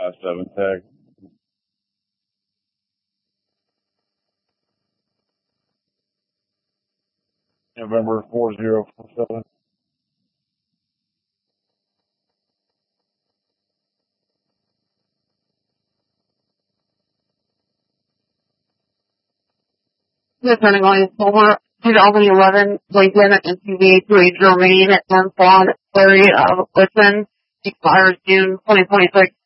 7 tag. November 4047. Returning on former 2011 Lincoln SUV to a Germain at 10 Quad area of Lisbon, expires June 2026.